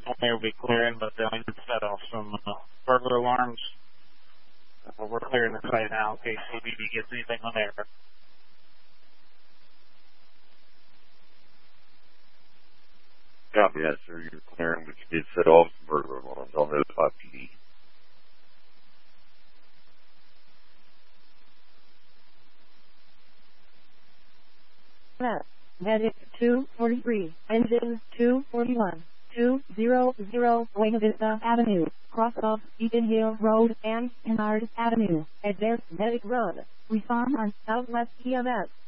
They will be clearing, but they'll need to set off some burglar alarms. We're clearing the site now in case CBD gets anything on there. Copy that, sir. You're clearing, but you did set off some burglar alarms. I'll notify PD. Medic 243, engine 241, 200, Buena Vista Avenue, cross off Eaton Hill Road and Kennard Avenue, at their medic run. Respond on Southwest EMS.